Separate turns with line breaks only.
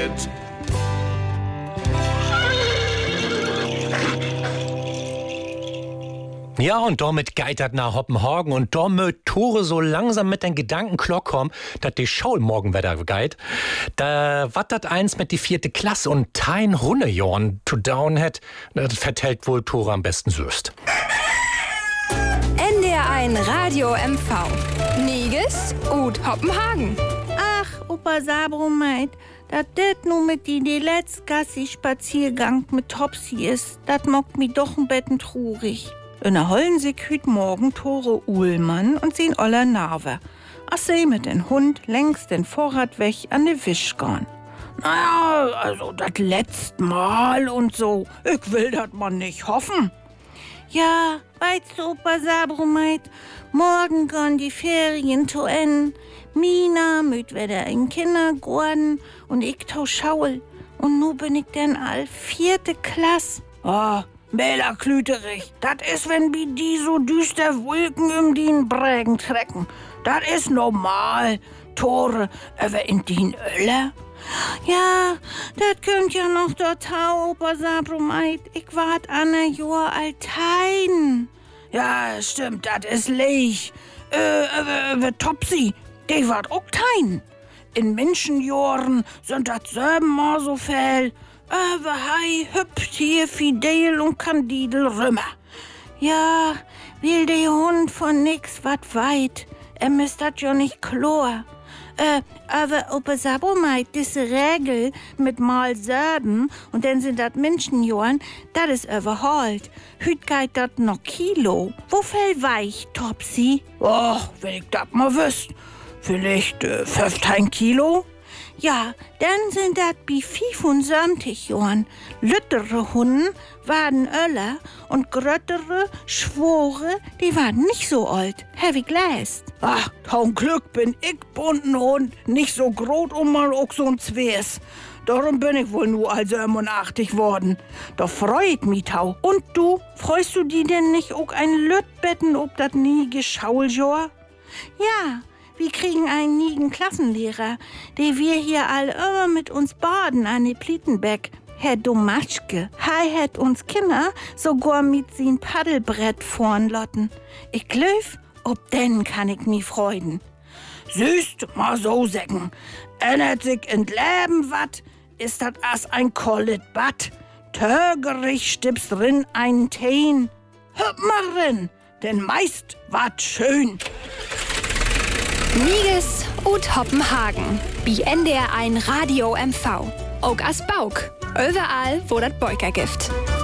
Bockerkit.
Ja, und damit geitert nach Hoppenhagen und da möt Tore so langsam mit den Gedanken klock kommen, dat die Schau morgen wieder geit. Da wat dat eins mit die 4. Klasse und tein Hundejorn to down hat, das vertellt wohl Tore am besten süßt.
NDR1 Radio MV. Niges und Hoppenhagen.
Ach, Opa Sabromeit, dat det nu mit die letzte Gassi-Spaziergang mit Topsy ist, dat mockt mi doch ein betten trurig. In der Hollensig hüt morgen Tore Uhlmann und sehen Oller Narve. Ach sie mit den Hund längst den Vorrat weg an de Wisch gehen. Naja, also dat letzte Mal und so. Ich will dat man nicht hoffen. Ja, weißt du, Opa Sabromeit, morgen gehen die Ferien zu Ende. Mina müt wieder in Kindergarten und ich tau Schaul. Und nu bin ich denn all 4. Klasse. Oh, Bela Klüterich, dat is, wenn bi die so düster Wolken um dien Brägen trecken. Dat is normal, Tore, aber in dien Öller. Ja, dat könnt ja noch dort hau, Opa Sabromeit. Ich wart an a Jahr altein. Ja, stimmt, dat is leich. Topsy, die wart auch tein. In Menschenjahren sind dat selben mal so viel. Aber hei hüpft hier Fidel und Kandidel rümmer. Ja, will der Hund von nix wat weit. Ist dat ja nicht klar. Aber Opa Sabromeit, diese Regel mit mal selben und dann sind dat Menschenjahren, dat is überholt. Hüt geht dat noch Kilo. Wo viel weich, Topsy? Oh, wenn ich dat mal wüsst. Vielleicht 15 Kilo? Ja, dann sind dat bi 75 Jahren. Lüttere Hunden waren Öller und gröttere, Schwore, die waren nicht so alt. Heavy Glass. Ach, zum Glück bin ich bunten Hund nicht so groß und mal auch so ein Zwers. Darum bin ich wohl nur also 85 worden. Da freut mich tau. Und du, freust du die denn nicht auch ein Lütbetten ob dat nie Geschauljor? Ja. Wir kriegen einen nigen Klassenlehrer, der wir hier all immer mit uns baden an die Plietenbeck. Herr Domatschke, er hat uns Kinder sogar mit sin Paddelbrett vorn lotten. Ich glaub, ob denn kann ich mi freuden. Süßt mal so säcken. Ändert sich in Leben wat, ist dat as ein kollet Bad. Tögerich stippst rin ein Teen. Hüpp mal rin, denn meist wat schön.
Niges und Hoppenhagen. Bi NDR1 Radio MV. Auch as Bauk. Überall, wo dat Beuker gibt.